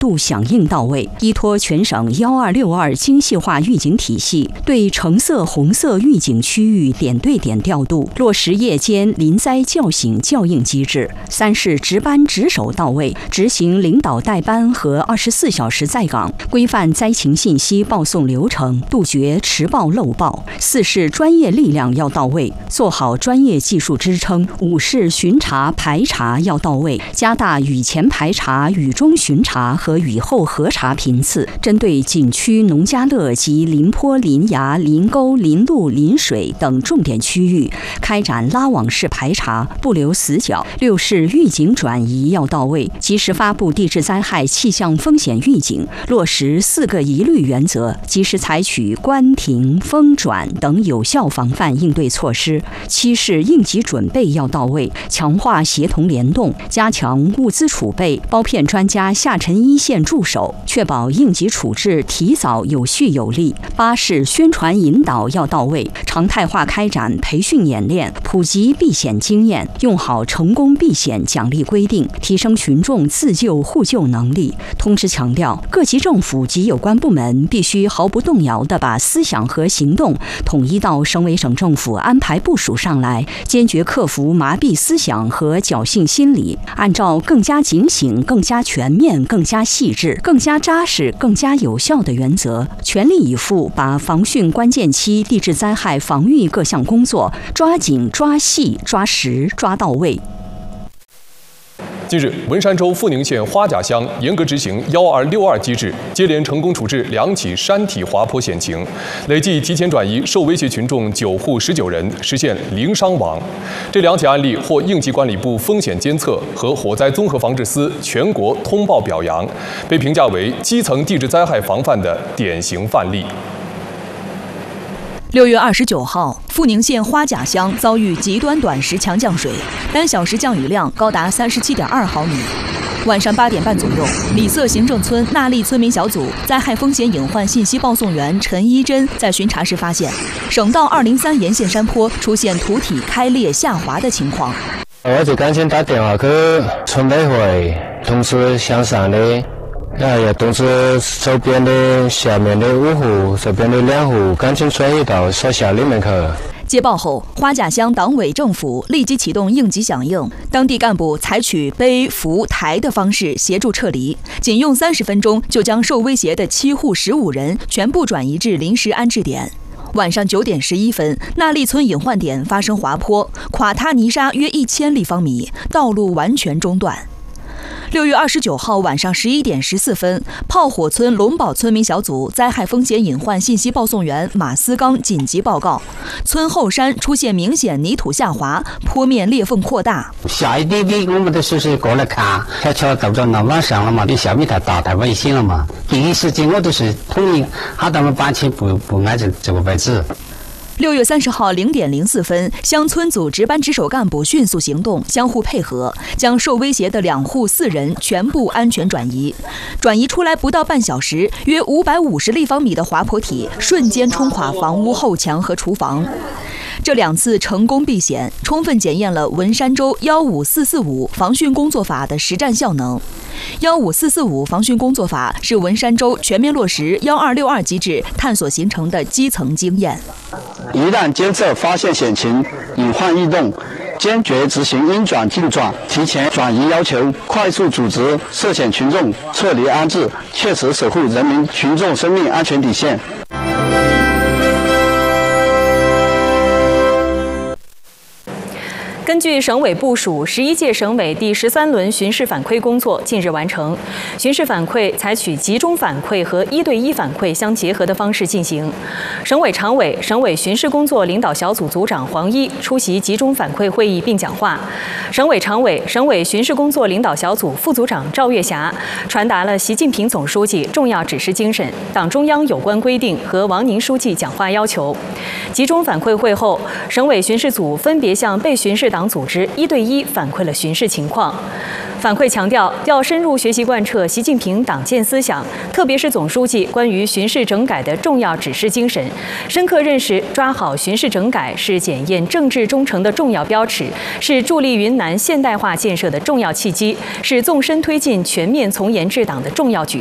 度响应到位，依托全省1262精细化预警体系，对橙色、红色预警区域点对点调度，落实夜间临灾叫醒校应机制。3是值班值守到位，执行领导带班和24小时在岗，规范灾情信息报送流程，杜绝迟报漏报。4是专业力量要到位，做好专业技术支撑。5是巡查排查要到位，加大雨前排查、雨中巡查和雨后核查频次，针对景区、农家乐及临坡、临崖、临沟、临路、临水等重点区域开展拉网式排查，不留死角。6是预警转移要到位，及时发布地质灾害气象风险预警，落实4个一律原则，及时采取关停、封转等有效防范应对措施。7是应急准备要到位，强化协同联动，加强物资储备，包片专家下沉一线驻守，确保应急处置提早有序有力。8是宣传引导要到位，常态化开展培训演练，普及避险经验，用好成功避险奖励规定，提升群众自救互救能力。通知强调，各级政府及有关部门必须毫不动摇地把思想和行动统一到省委省政府安排部署上来，坚决克服麻痹思想和侥幸心理，按照更加警醒、更加全面、更加细致、更加扎实、更加有效的原则，全力以赴把防汛关键期地质灾害防御各项工作抓紧、抓细、抓实、抓到位。 近日，文山州富宁县花甲乡严格执行1262机制，接连成功处置2起山体滑坡险情，累计提前转移受威胁群众9户19人，实现0伤亡。这2起案例获应急管理部风险监测和火灾综合防治司全国通报表扬，被评价为基层地质灾害防范的典型范例。 6月29号，富宁县花甲乡遭遇极端短时强降水，单小时降雨量高达37.2毫米。晚上8点半左右，李色行政村纳利村民小组灾害风险隐患信息报送员陈一珍在巡查时发现，省道203沿线山坡出现土体开裂下滑的情况。 我就赶紧打电话去村委会通知乡上的。也通知周边的下面的5户，这边的2户赶紧转移到所辖里面去。 接报后，花甲乡党委政府立即启动应急响应，当地干部采取背、扶、抬的方式协助撤离，仅用30分钟就将受威胁的7户15人全部转移至临时安置点。晚上9点11分，纳利村隐患点发生滑坡，垮塌泥沙约1000立方米，道路完全中断。6月29号晚上11点14分，炮火村龙堡村民小组灾害风险隐患信息报送员马思刚紧急报告，村后山出现明显泥土下滑，坡面裂缝扩大。 下一点点，我们的叔叔过来看，他瞧到这那晚上了嘛，你下面太大太危险了嘛。第一时间我都是统一喊他们搬迁不挨这个位置。 6月30号0点04分，乡村组值班值守干部迅速行动，相互配合，将受威胁的2户4人全部安全转移。转移出来不到半小时，约550立方米的滑坡体瞬间冲垮房屋后墙和厨房。这2次成功避险，充分检验了文山州15445防汛工作法的实战效能。15445防汛工作法是文山州全面落实1262机制探索形成的基层经验。 一旦监测发现险情、隐患异动，坚决执行应转尽转，提前转移要求，快速组织涉险群众撤离安置，切实守护人民群众生命安全底线。 根据省委部署，11届省委第13轮巡视反馈工作近日完成。巡视反馈采取集中反馈和1对1反馈相结合的方式进行。省委常委、省委巡视工作领导小组组长黄一出席集中反馈会议并讲话。省委常委、省委巡视工作领导小组副组长赵月霞传达了习近平总书记重要指示精神、党中央有关规定和王宁书记讲话要求。集中反馈会后，省委巡视组分别向被巡视党党组织1对1反馈了巡视情况。反馈强调，要深入学习贯彻习近平党建思想，特别是总书记关于巡视整改的重要指示精神，深刻认识抓好巡视整改是检验政治忠诚的重要标尺，是助力云南现代化建设的重要契机，是纵深推进全面从严治党的重要举